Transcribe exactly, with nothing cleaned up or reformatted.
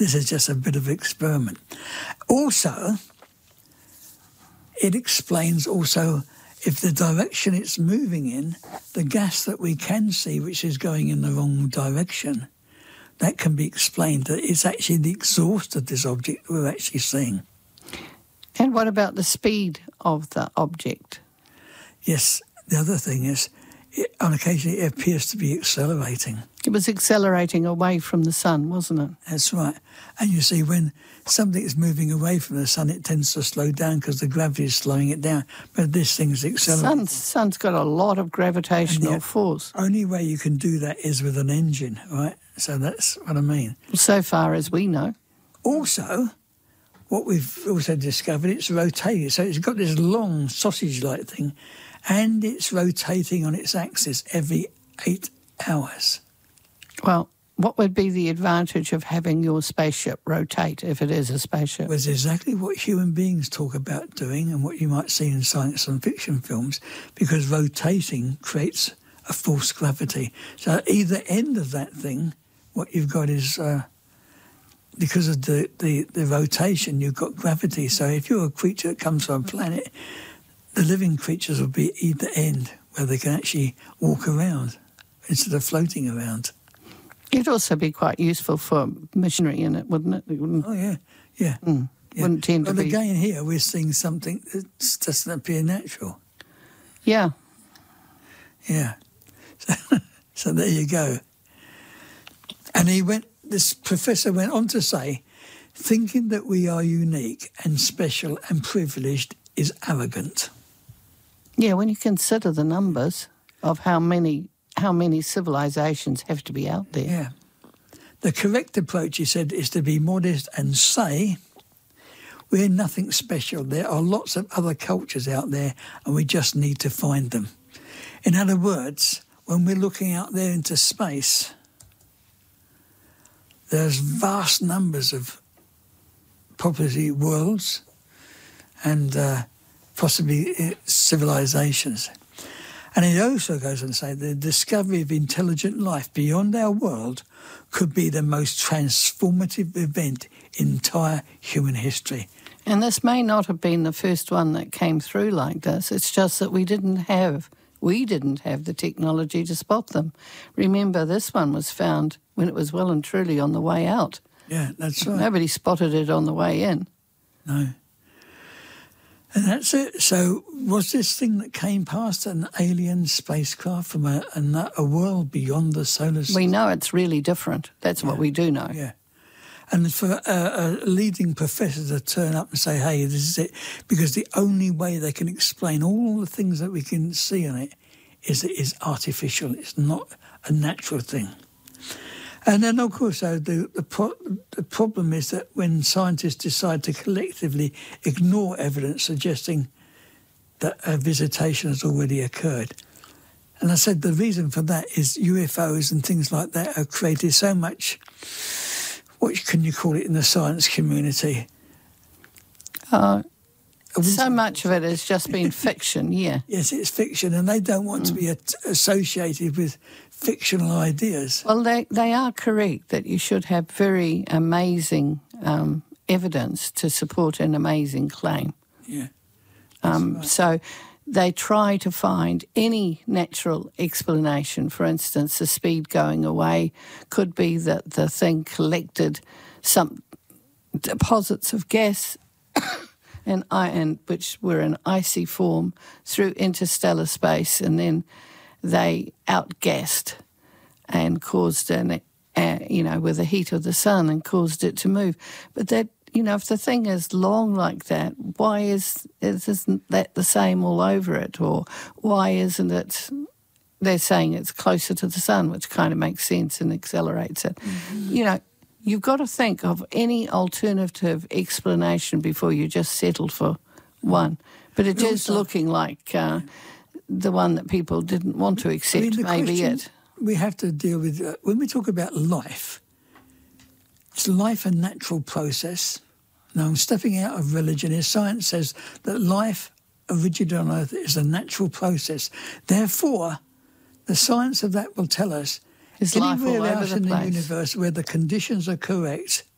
this is just a bit of experiment. Also, it explains also if the direction it's moving in, the gas that we can see, which is going in the wrong direction, that can be explained that it's actually the exhaust of this object we're actually seeing. And what about the speed of the object? Yes, the other thing is, it, on occasion it appears to be accelerating. It was accelerating away from the sun, wasn't it? That's right. And you see, when something is moving away from the sun, it tends to slow down because the gravity is slowing it down. But this thing's accelerating. The sun's, sun's got a lot of gravitational force. Only way you can do that is with an engine, right? So that's what I mean. So far as we know. Also, what we've also discovered, it's rotating. So it's got this long sausage-like thing, and it's rotating on its axis every eight hours. Well, what would be the advantage of having your spaceship rotate if it is a spaceship? Well, it's exactly what human beings talk about doing and what you might see in science and fiction films, because rotating creates a false gravity. So at either end of that thing, what you've got is, uh, because of the, the, the rotation, you've got gravity. So if you're a creature that comes from a planet, the living creatures will be at either end where they can actually walk around instead of floating around. It'd also be quite useful for machinery in it, wouldn't it? it wouldn't, oh, yeah, yeah. Mm, yeah. Wouldn't tend but to be... But again, here we're seeing something that doesn't appear natural. Yeah. Yeah. So, so there you go. And he went. This professor went on to say, thinking that we are unique and special and privileged is arrogant. Yeah, when you consider the numbers of how many... how many civilizations have to be out there. Yeah. The correct approach, he said, is to be modest and say, we're nothing special. There are lots of other cultures out there and we just need to find them. In other words, when we're looking out there into space, there's vast numbers of probably worlds and uh, possibly civilizations. And it also goes on to say the discovery of intelligent life beyond our world could be the most transformative event in entire human history. And this may not have been the first one that came through like this. It's just that we didn't have, we didn't have the technology to spot them. Remember, this one was found when it was well and truly on the way out. Yeah, that's right. Nobody spotted it on the way in. No. And that's it. So was this thing that came past an alien spacecraft from a, a, a world beyond the solar system? We know it's really different. That's yeah. what we do know. Yeah. And for a, a leading professor to turn up and say, hey, this is it, because the only way they can explain all the things that we can see in it is it is artificial. It's not a natural thing. And then, of course, uh, the, the, pro- the problem is that when scientists decide to collectively ignore evidence suggesting that a visitation has already occurred. And I said the reason for that is U F Os and things like that have created so much, what can you call it in the science community? Uh, so much of it has just been fiction, yeah. Yes, it's fiction, and they don't want mm. to be a- associated with fictional ideas. Well, they, they are correct that you should have very amazing um, evidence to support an amazing claim. Yeah. Um, right. So they try to find any natural explanation. For instance, the speed going away could be that the thing collected some deposits of gas and iron, which were in icy form, through interstellar space, and then they outgassed and caused an, uh, you know, with the heat of the sun and caused it to move. But that, you know, if the thing is long like that, why is isn't that the same all over it? Or why isn't it, they're saying it's closer to the sun, which kind of makes sense and accelerates it. Mm-hmm. You know, you've got to think of any alternative explanation before you just settle for one. But it is looking like uh, the one that people didn't want to accept, I mean, maybe it. We have to deal with, uh, when we talk about life, it's life a natural process. Now, I'm stepping out of religion here. Science says that life originated on Earth is a natural process. Therefore, the science of that will tell us Is life all anywhere over else the in place? the universe where the conditions are correct,